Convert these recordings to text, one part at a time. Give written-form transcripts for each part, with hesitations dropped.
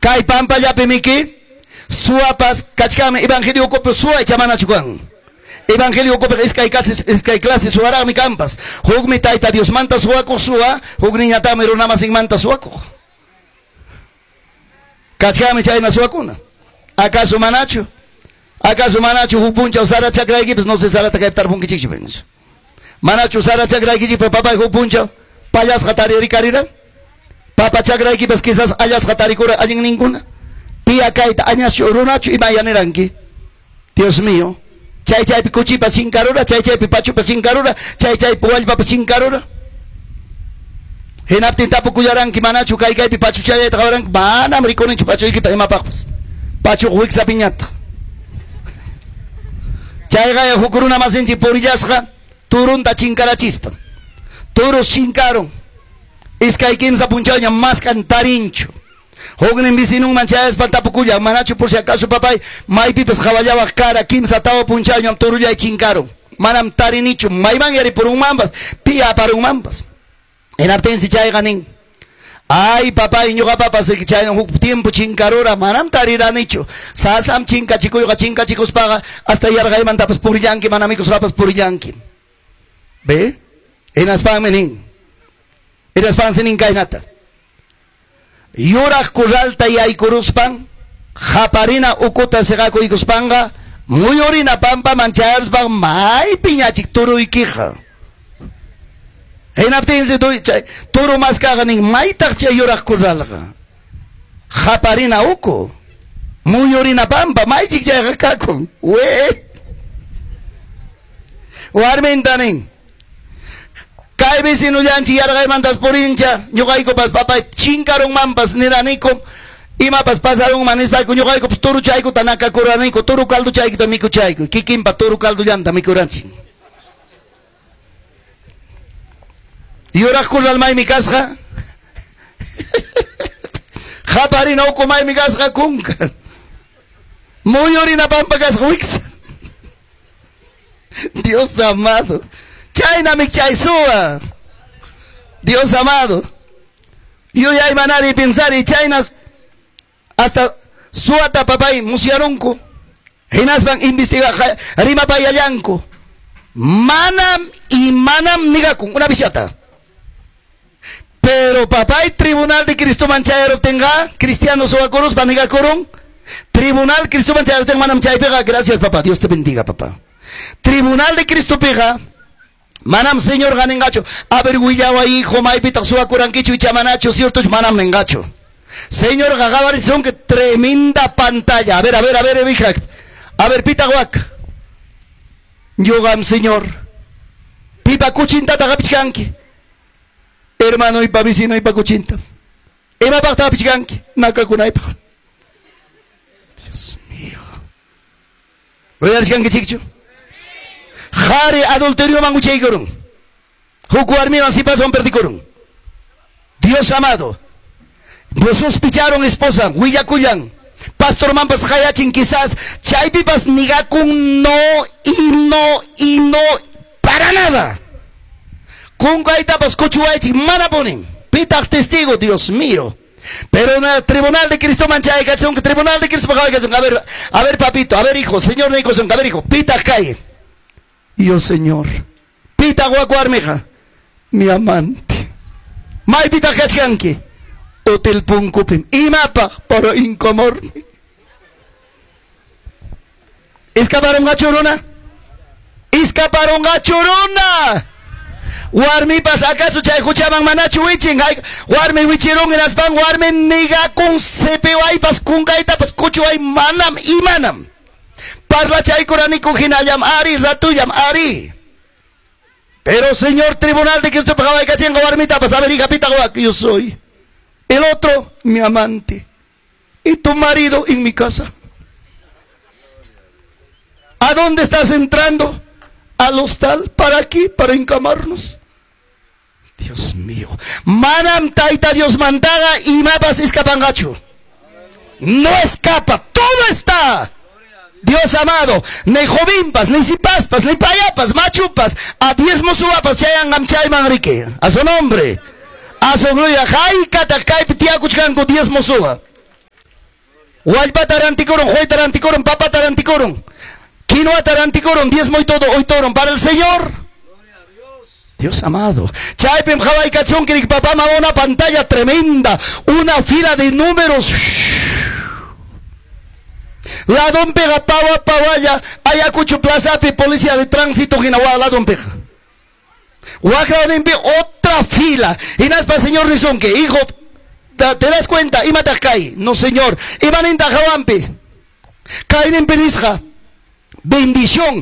Kai pampa yapi miki suapas kachkame evangelio copio sua chamana chukan. Evangelio copio iskay clase suara mi campas. Hugmi taita Dios manta suaco sua, hugniña tamero nama sin manta suaco. Kachkame chayna suacuna. ¿Acaso manacho? ¿Acaso manacho hupuncha usara chakra equipos no se sara takay tarbun kichikchibens? Manacho usara chakra equipos papá hupuncha payas hatari ricarira? Papa chakra equipos quizás hayas hatari cura alguien ninguna. Pia kaita añas chorunacho y mayaneranki. Dios mío. Chay chay picuchipa sin carura, chay chay pipachupa sin carura, chay chay pualpa sin carura. Henaptin tapu kuyaranki manacho kai kai pipachu chay tawaranki mana mrikonin chupachu ikita emapapas. Pachu huiksa piñata. Chay gaya hukuruna masinchi porillasqa turunta chinkara chispa. Toros chinkaron. Iskay kimsa punchaña más cantarincho. Hognen visinun manchayas pantapukuya manacho por si acaso papay maypipas jawallawa cara kimsa tawa punchaña torulla y chinkaron. Manam tarinicho mayman yari por un mambas pia para un mambas. En artensi chay ganin. Ay papay ñuga papas que chay tiempo chinkarora manam tariranicho. Sasam chinka chikuyoga chinka chicos paga hasta yargay mantapas purillanki manamicos rapas purillanki. ¿Ve? En aspan menin. En aspan senin kainata. Yurak kuralta y aykuruspan japarina ukuta segaku ikuspanga muy orina pampa mancharspan may piñachik turu ikija. Enaptinse turu maskaganin may takcha yurak kuralga japarina uku muy orina pampa may chikcha kakun we warmintanin Kai vecino yanchi yargay mantas por hincha, ñuqayku pas papay chinkaron mampas niraniku, imapas pasaron manispayku ñuqayku turu chayku tanaka kuraniku, turu caldo chayku miku chayku, kikimpa turu caldo llanta mikuranchik. Yurak kurral may mi kasqa, japarina uku may mi kasqa kunka, muy orina pampa kasqa wiksa. Dios amado. Chayna mi chaysua. Dios amado. Yo ya iba a nadie pensar y Chayna hasta suata papay musiarunco. Hinasban investiga rima payayanco. Manam y manam nigakun. Una billata. Pero papay tribunal de Cristo Manchayero tenga cristianos o acorus panigacorun. Tribunal Cristo Manchayero tenga manam chay pega. Gracias papá. Dios te bendiga papá. Tribunal de Cristo pega. Manam señor ganengacho, a ver guillawa hijo maipita suwa kuranquicho y chamanacho, cierto manam nengacho. Señor gagabarizón que tremenda pantalla. A ver, hija. A ver, pita guac. Yogam señor. Pipa cuchinta tagapichkanki. Hermano y pa vecino y pa cuchinta. Ema pa tagapichkanki. Naka kunaipa. Dios mío. Voy a decir que chicho. Jare adulterio manguchay corun. Jucuarmi así pasó un perdicorun. Dios amado. Vos sospecharon esposa, huillacuyan. Pastor Mampas Hayachin quizás. Chaypipas nigakun no para nada. Con gaitapas cochuaychi manaponin. Pitak testigo, Dios mío. Pero en el tribunal de Cristo Manchay, que tribunal de Cristo a ver papito, a ver hijo, señor de hijos, a ver hijo, pitak calle. Yo señor, pita guacuarmeja, mi amante. May pita cachcanque, hotel punkupim, y mapa para incomorme. Escaparon gachorona, escaparon gachorona. Warmi pas acaso chay escuchaban manachu wichin, warmi wichirón en las pan, warmi niga con cepeway pas con gaita pas cuchuay manam y manam. Parla chay coranico hinayam ari, ratuyam ari. Pero señor tribunal de Cristo pagaba y cachengo barmita, pues a ver hija pita que yo soy. El otro, mi amante. Y tu marido en mi casa. ¿A dónde estás entrando? Al hostal, para aquí, para encamarnos. Dios mío. Manam taita Dios mandaga y mapas escapangacho. No escapa, todo está. Dios amado, ni jovimpas, ni sipaspas, ni payapas, machupas, a diezmo suapas, chayan amchay manrique, a su nombre, a su gloria, jai kata kai pitia kuchkan con diezmo suba. Huaypa taranticoron, juey taranticoron, papa taranticoron. Quinoa taranticoron, diezmo y todo, hoy toron para el Señor. Dios amado. Chaipem Hawaii Cachón, que papá me una pantalla tremenda, una fila de números. La don pega pawa pawaya, Ayacucho Plaza, policía de tránsito, Ginawa, la don pega. Otra fila. Y nada para señor Rizón, que hijo, ¿te das cuenta? Y matas cae. No, señor. Y van en Tajawampe. Caen en Perisja. Bendición.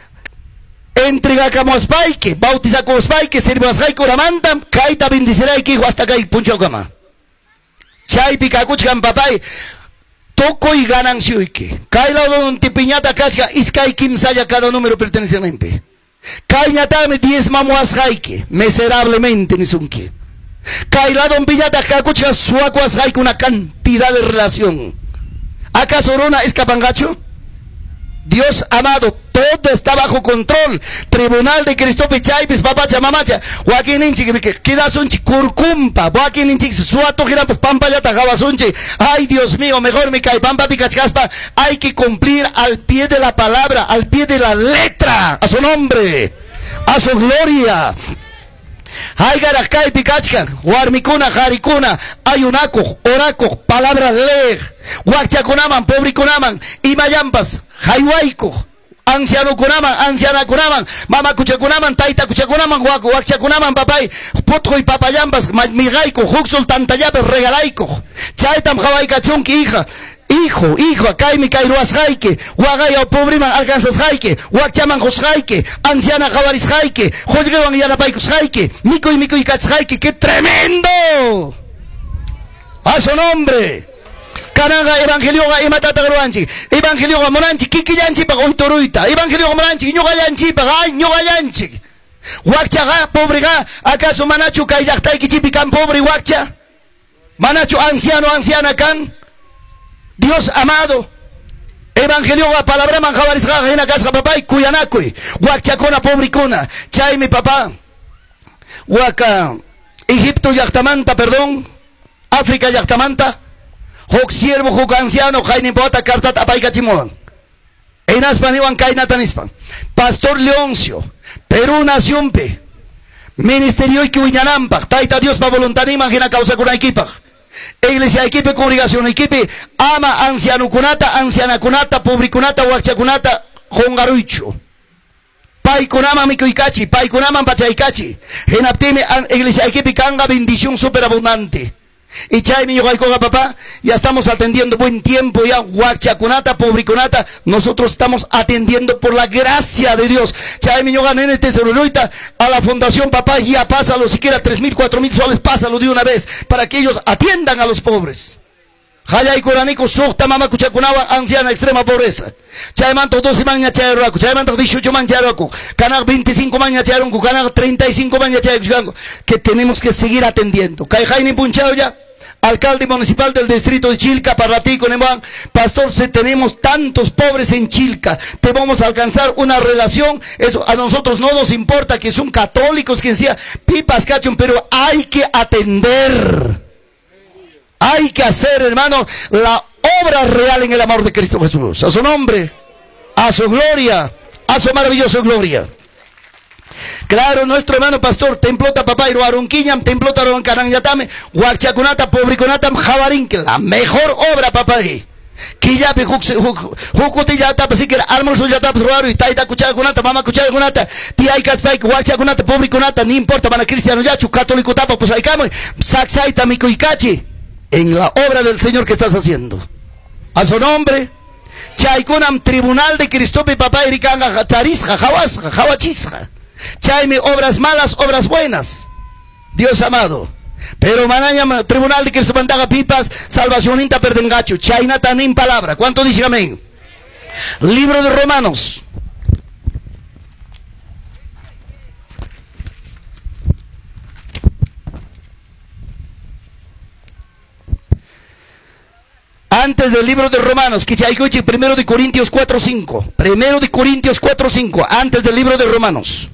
Entrega como Spike, bautiza como Spike, sirve a Spike, Coramanta, Kaita bendicirá y que hasta acá y puncho cama. Chay picacuchcan papay, toco y ganan siuike. Kaila don tipiñata cachca, iskai kimsaya cada número perteneciente. Kainatame 10 mamuas jaike, miserablemente ni sunque. Kaila don piñata cacuchca, suacuas jaike, una cantidad de relación. ¿Acaso Rona es capangacho? Dios amado, todo está bajo control. Tribunal de Cristo Pichaipis, papacha, mamacha. Joaquín Inchi, queda sunchi, curcumpa. Joaquín Inchi, suato gira, pues pampa ya tajaba sunchi. Ay, Dios mío, mejor me cae pampa picachaspa. Hay que cumplir al pie de la palabra, al pie de la letra. A su nombre, a su gloria. Ay, Garacay, Picachcan, Guarmicuna, Jaricuna, Ayunaco, Oraco, palabras leer, Huachacunaman, Pobricunaman, Imayampas, Jaihuaico, Anciano Cunaman, Anciana Cunaman, Mama Cuchacunaman, Taita Cuchacunaman, Huachacunaman, Papay, Potro y Papayambas, Migaico, Juxul, Tantayapes, Regalaico, Chaitam, Javaicachunki, hija. Hijo, acá y mi cairuas jaike, Huagaya pobriman alcanzas jaike, Huachaman jos jaike, anciana javaris jaike, Jodgewan y Alapaicos jaike, Mico y Cats jaike, ¡qué tremendo! ¡A su nombre! Canaga evangelioga y matata gruanchi, evangelioga monanchi, kikiyanchi pa oitoruita, evangelioga monanchi, ñogayanchi pa ay, ñogayanchi. Huachaga, pobrega, ¿acaso manachu kayaktai kichipi kan pobre huacha? Manachu anciana kan? Dios amado, evangelio a palabra manjabarizga en casa papá y cuyanacui, huachacona pobricona, chay mi papá, huaca, Egipto yactamanta, perdón, África yactamanta, hoc siervo, hoc anciano, jaini bota cartat apaicachimodan, en aspaniwan kainatanispan, Pastor Leoncio, Perú nación pe, ministerio y cuyanampa, taita Dios pa voluntanima, gena causa con equipa. Iglesia equipe, congregación equipe, ama anciano kunata, anciana kunata, pobre kunata, huacha kunata, hongaruicho. Pai kunama mikuikachi, pai kunama pachaikachi. Genaptime iglesia equipe canga bendición superabundante. Y chay mi yogaikoga papá, ya estamos atendiendo buen tiempo ya, huacha kunata, pobre kunata, nosotros estamos atendiendo por la gracia de Dios. Chay mi yoga nene tesoroloita, a la fundación papá, ya pásalo, siquiera 3,000, 4,000 soles, pásalo de una vez, para que ellos atiendan a los pobres. Jaya y coranico, sokta mama kuchakunawa, anciana, extrema pobreza. Chay manto 12 maña chayroaku, chay manto 18 maña chayroaku, canal 25 maña chayronku, canal 35 maña chayroaku, que tenemos que seguir atendiendo. Cay jaini punchado ya. Alcalde municipal del distrito de Chilca, Parratí, Conemán, pastor, si tenemos tantos pobres en Chilca, te vamos a alcanzar una relación, eso a nosotros no nos importa que son católicos, quien sea, pipas, cachón, pero hay que atender, hay que hacer, hermano, la obra real en el amor de Cristo Jesús, a su nombre, a su gloria, a su maravillosa gloria. Claro, nuestro hermano pastor, templota papá y ruarunquiñam, templota ruancaranyatame, huachacunata, pobricunatam, javarín, que la mejor obra papá. Que ya jucuti ya tapa, si que almuerzo ya tapa, ruaro y taita cuchacunata, mamá cuchacunata, tía y caspay, huachacunata, pobricunaata, no importa, van a cristiano yachu, católico tapa, pues hay camo, saxaita, micuicachi, en la obra del Señor que estás haciendo. A su nombre, chaikunam, tribunal de Cristope, papá, iricanga, tarisja, jawasja, jawachisja. Chaime, obras malas, obras buenas. Dios amado. Pero manaña, tribunal de Cristo Pantaga pipas, salvación inta perdengacho. Chaina tanin palabra. ¿Cuánto dice amén? Libro de Romanos. Antes del libro de Romanos, que chaycochi, 1 de Corintios 4:5. 1 de Corintios 4:5. Antes del libro de Romanos.